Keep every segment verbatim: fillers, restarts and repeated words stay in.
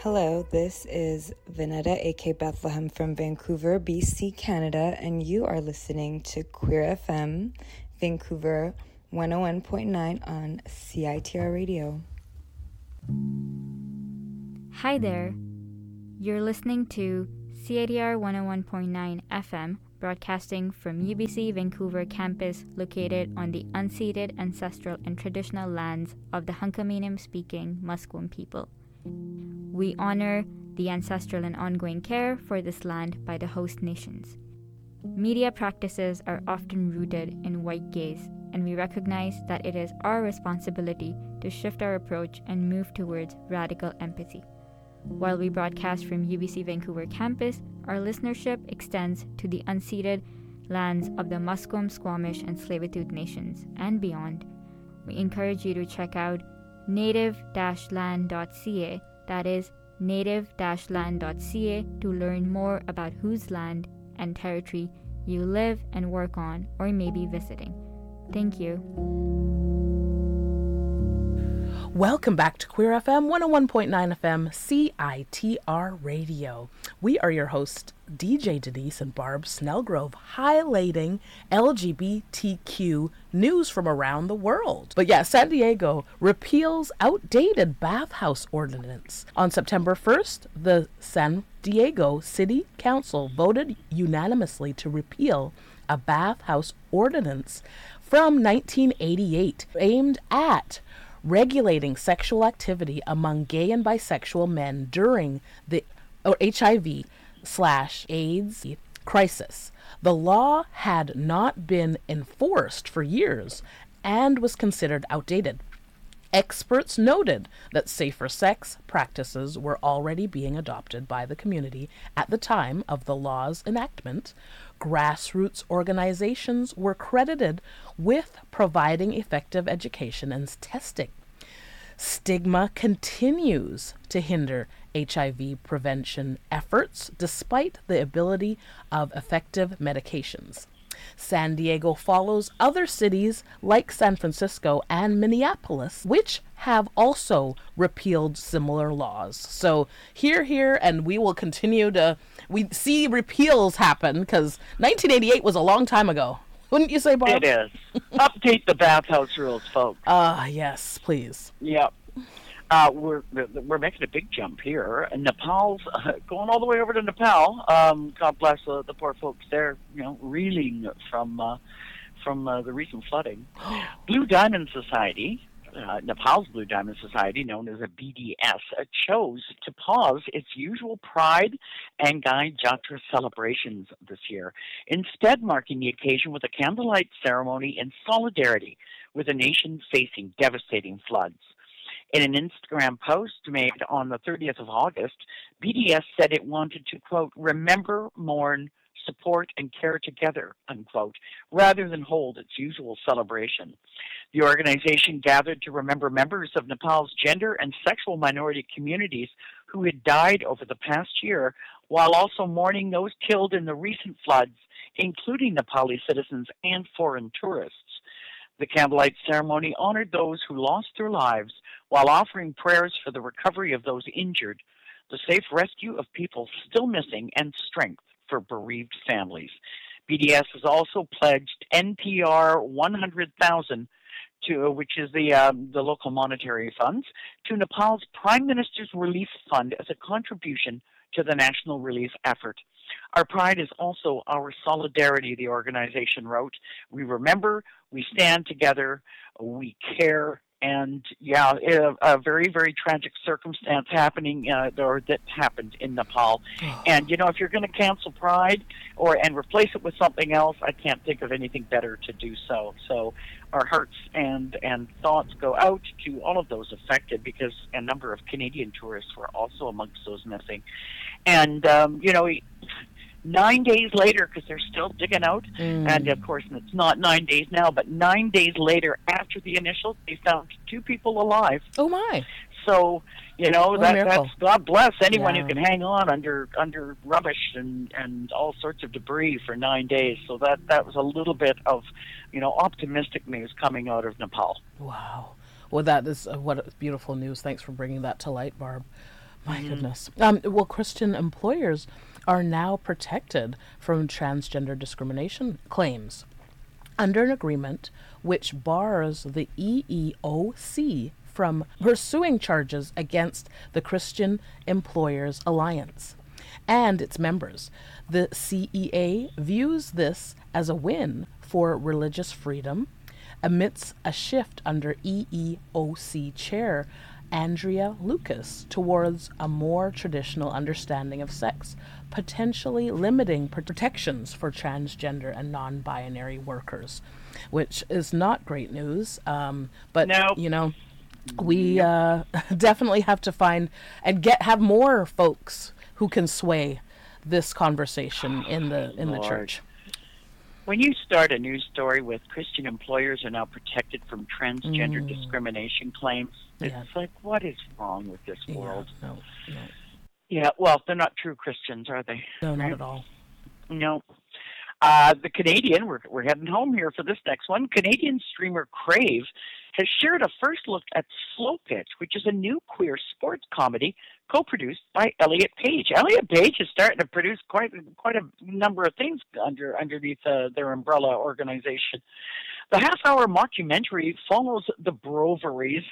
Hello, this is Vinetta, aka Bethlehem from Vancouver, B C, Canada, and you are listening to Queer F M, Vancouver one oh one point nine on C I T R Radio. Hi there. You're listening to C I T R one oh one point nine F M, broadcasting from U B C Vancouver campus located on the unceded ancestral and traditional lands of the Hunkaminam-speaking Musqueam people. We honor the ancestral and ongoing care for this land by the host nations. Media practices are often rooted in white gaze, and we recognize that it is our responsibility to shift our approach and move towards radical empathy. While we broadcast from U B C Vancouver campus, our listenership extends to the unceded lands of the Musqueam, Squamish, and Tsleil-Waututh nations and beyond. We encourage you to check out native dash land dot c a, that is native dash land dot c a, to learn more about whose land and territory you live and work on or may be visiting. Thank you. Welcome back to Queer F M one oh one point nine F M C I T R Radio. We are your hosts, D J Denise and Barb Snellgrove, highlighting L G B T Q news from around the world. But yeah, San Diego repeals outdated bathhouse ordinance. On September first, the San Diego City Council voted unanimously to repeal a bathhouse ordinance from nineteen eighty-eight aimed at regulating sexual activity among gay and bisexual men during the H I V slash AIDS crisis. The law had not been enforced for years and was considered outdated. Experts noted that safer sex practices were already being adopted by the community at the time of the law's enactment. Grassroots organizations were credited with providing effective education and testing. Stigma continues to hinder H I V prevention efforts despite the ability of effective medications. San Diego follows other cities like San Francisco and Minneapolis, which have also repealed similar laws. So here, here, and we will continue to, we see repeals happen because nineteen eighty-eight was a long time ago. Wouldn't you say, Bob? It is. Update the bathhouse rules, folks. Ah, uh, yes, please. Yep. Uh, we're we're making a big jump here. Nepal's uh, going all the way over to Nepal. Um, God bless uh, the poor folks there. You know, reeling from uh, from uh, the recent flooding. Blue Diamond Society, uh, Nepal's Blue Diamond Society, known as a B D S, uh, chose to pause its usual Pride and Guy Jatra celebrations this year, instead marking the occasion with a candlelight ceremony in solidarity with a nation facing devastating floods. In an Instagram post made on the thirtieth of August, B D S said it wanted to, quote, remember, mourn, support, and care together, unquote, rather than hold its usual celebration. The organization gathered to remember members of Nepal's gender and sexual minority communities who had died over the past year, while also mourning those killed in the recent floods, including Nepali citizens and foreign tourists. The candlelight ceremony honored those who lost their lives while offering prayers for the recovery of those injured, the safe rescue of people still missing, and strength for bereaved families. B D S has also pledged N P R one hundred thousand dollars, to which is the um, the local monetary funds, to Nepal's Prime Minister's Relief Fund as a contribution to the national relief effort. Our pride is also our solidarity, the organization wrote. We remember, we stand together, we care, and yeah, a, a very, very tragic circumstance happening, uh, or that happened in Nepal. And, you know, if you're going to cancel Pride or and replace it with something else, I can't think of anything better to do so. So our hearts and, and thoughts go out to all of those affected, because a number of Canadian tourists were also amongst those missing. And, um, you know, nine days later, because they're still digging out, mm. and of course it's not nine days now, but nine days later after the initial, they found two people alive. Oh my! So, you know, that, that's God bless anyone yeah. who can hang on under under rubbish and, and all sorts of debris for nine days. So that, that was a little bit of, you know, optimistic news coming out of Nepal. Wow. Well, that is uh, what beautiful news. Thanks for bringing that to light, Barb. My Mhm. goodness. Um, well, Christian employers are now protected from transgender discrimination claims under an agreement which bars the E E O C from pursuing charges against the Christian Employers Alliance and its members. The C E A views this as a win for religious freedom amidst a shift under E E O C chair Andrea Lucas towards a more traditional understanding of sex, potentially limiting protections for transgender and non-binary workers, which is not great news. Um, but, Nope. you know, we uh, definitely have to find and get have more folks who can sway this conversation in the in the Lord. church. When you start a news story with Christian employers are now protected from transgender Mm. discrimination claims, it's Yeah. like, what is wrong with this world? Yeah, no, no, Yeah, well, they're not true Christians, are they? no, not Right? at all. No. Uh, the Canadian, we're, we're heading home here for this next one. Canadian streamer Crave has shared a first look at Slow Pitch, which is a new queer sports comedy co-produced by Elliot Page. Elliot Page is starting to produce quite quite a number of things under underneath uh, their umbrella organization. The half-hour mockumentary follows the Broveries,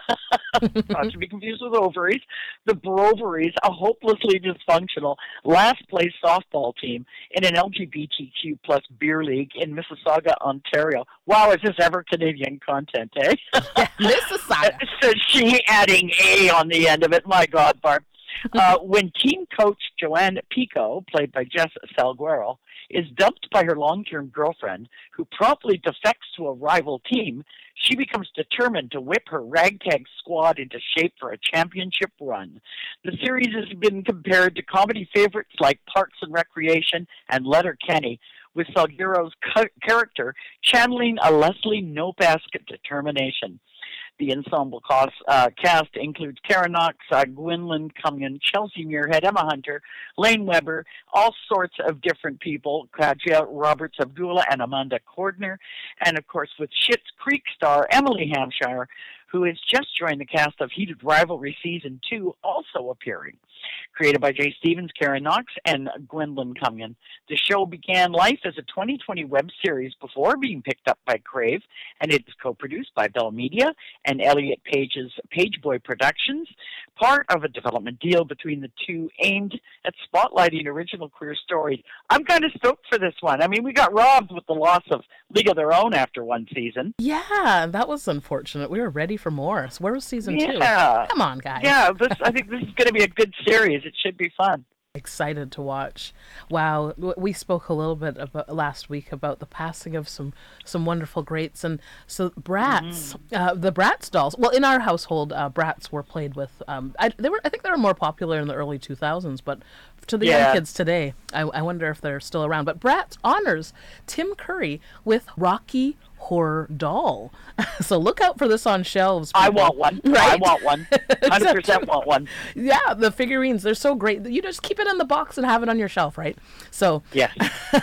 not to be confused with ovaries, the Broveries, a hopelessly dysfunctional last-place softball team in an L G B T Q plus beer league in Mississauga, Ontario. Wow, is this ever Canadian content, eh? Mississauga. Says she, adding A on the end of it. My God, Barb. Uh, when team coach Joanne Pico, played by Jess Salguero, is dumped by her long-term girlfriend, who promptly defects to a rival team, she becomes determined to whip her ragtag squad into shape for a championship run. The series has been compared to comedy favorites like Parks and Recreation and Letterkenny, with Salguero's ca- character channeling a Leslie No-Basket determination. The ensemble cast, uh, cast includes Karen Knox, uh, Gwynlyn Cummion, Chelsea Muirhead, Emma Hunter, Lane Weber, all sorts of different people, Katja Roberts Abdullah and Amanda Cordner, and of course with Schitt's Creek star Emily Hampshire, who has just joined the cast of Heated Rivalry Season two, also appearing. Created by Jay Stevens, Karen Knox, and Gwynlyn Cummion, the show began life as a twenty twenty web series before being picked up by Crave, and it is co-produced by Bell Media and Elliot Page's Pageboy Productions, part of a development deal between the two aimed at spotlighting original queer stories. I'm kind of stoked for this one. I mean, we got robbed with the loss of League of Their Own after one season. Yeah, that was unfortunate. We were ready for more. So where was season two? Yeah. Come on, guys. Yeah, this, I think this is going to be a good series. It should be fun. Excited to watch. Wow, w- we spoke a little bit about last week about the passing of some some wonderful greats, and so Bratz, uh, the Bratz dolls. Well, in our household, uh, Bratz were played with. Um, I, they were, I think, they were more popular in the early two thousands, but to the Yeah. young kids today, I, I wonder if they're still around. But Bratz honors Tim Curry with Rocky Horror Doll. So look out for this on shelves. I people. want one. I Right? want one. one hundred percent want one. Yeah, the figurines, they're so great. You just keep it in the box and have it on your shelf, right? So Yes.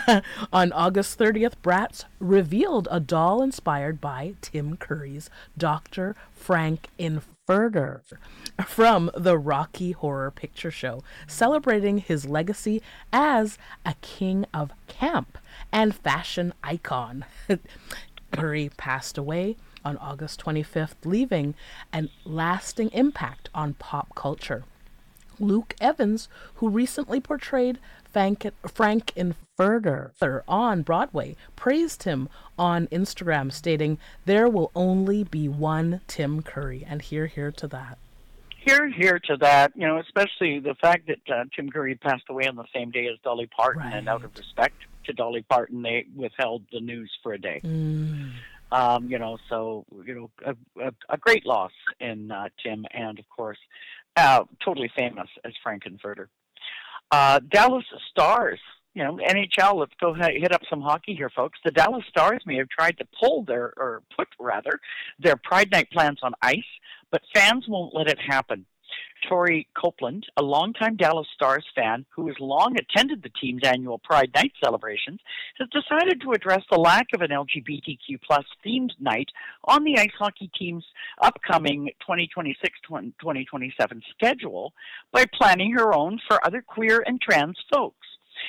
on August thirtieth, Bratz revealed a doll inspired by Tim Curry's Doctor Frank Infurter from the Rocky Horror Picture Show, celebrating his legacy as a king of camp and fashion icon. Curry passed away on August twenty-fifth, leaving a lasting impact on pop culture. Luke Evans, who recently portrayed Frank, Frank Infurter on Broadway, praised him on Instagram, stating, "There will only be one Tim Curry," and hear, hear to that. Here, here to that, you know, especially the fact that uh, Tim Curry passed away on the same day as Dolly Parton, and out of Right. respect to Dolly Parton, they withheld the news for a day. Mm. Um, you know, so, you know, a, a, a great loss in uh, Tim, and of course, uh, totally famous as Frank Infurter. Uh, Dallas Stars, you know, N H L, let's go ahead, hit up some hockey here, folks. The Dallas Stars may have tried to pull their, or put rather, their Pride Night plans on ice, but fans won't let it happen. Tori Copeland, a longtime Dallas Stars fan who has long attended the team's annual Pride Night celebrations, has decided to address the lack of an L G B T Q plus themed night on the ice hockey team's upcoming twenty twenty-six to twenty twenty-seven schedule by planning her own for other queer and trans folks.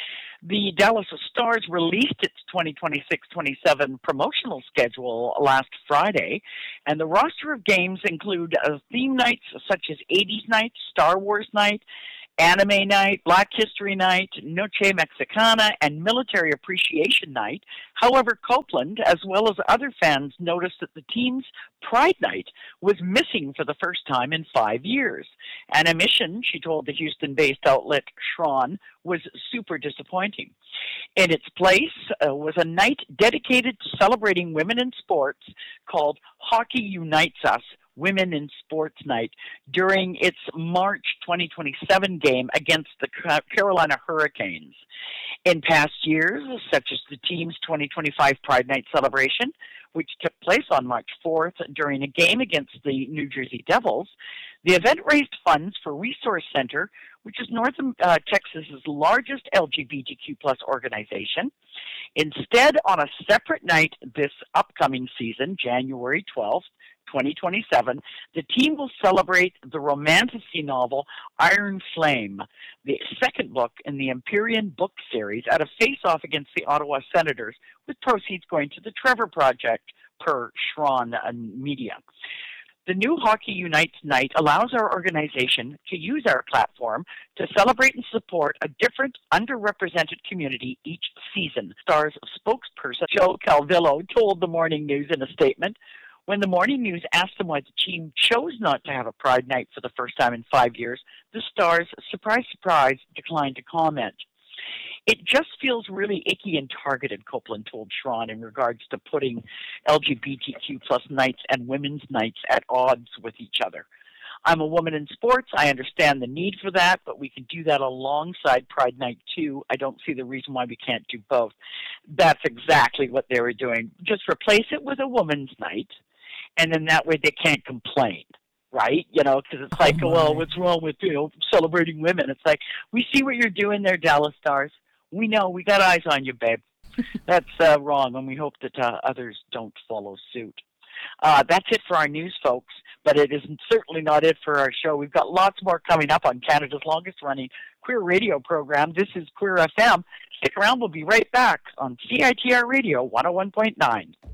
The Dallas Stars released its twenty twenty-six twenty-seven promotional schedule last Friday, and the roster of games include uh, theme nights such as eighties Night, Star Wars Night, Anime Night, Black History Night, Noche Mexicana, and Military Appreciation Night. However, Copeland, as well as other fans, noticed that the team's Pride Night was missing for the first time in five years. An omission, she told the Houston-based outlet Schron, was super disappointing. In its place uh, was a night dedicated to celebrating women in sports called Hockey Unites Us, Women in Sports Night, during its March twenty twenty-seven game against the Carolina Hurricanes. In past years, such as the team's twenty twenty-five Pride Night celebration, which took place on March fourth during a game against the New Jersey Devils, the event raised funds for Resource Center, which is North uh, Texas's largest L G B T Q plus organization. Instead, on a separate night this upcoming season, January twelfth, twenty twenty-seven, the team will celebrate the romantasy novel Iron Flame, the second book in the Empyrean book series, at a face-off against the Ottawa Senators, with proceeds going to the Trevor Project, per Schron Media. The new Hockey Unites Night allows our organization to use our platform to celebrate and support a different, underrepresented community each season. Stars spokesperson Joe Calvillo told the Morning News in a statement, when the Morning News asked them why the team chose not to have a Pride Night for the first time in five years, the Stars, surprise, surprise, declined to comment. It just feels really icky and targeted, Copeland told Schron, in regards to putting L G B T Q plus nights and women's nights at odds with each other. I'm a woman in sports. I understand the need for that, but we can do that alongside Pride Night too. I don't see the reason why we can't do both. That's exactly what they were doing. Just replace it with a women's night, and then that way they can't complain, right? You know, because it's like, oh, well, what's wrong with, you know, celebrating women? It's like, we see what you're doing there, Dallas Stars. We know. We got eyes on you, babe. That's uh, wrong, and we hope that uh, others don't follow suit. Uh, that's it for our news, folks, but it is certainly not it for our show. We've got lots more coming up on Canada's longest-running queer radio program. This is Queer F M. Stick around. We'll be right back on C I T R Radio one oh one point nine.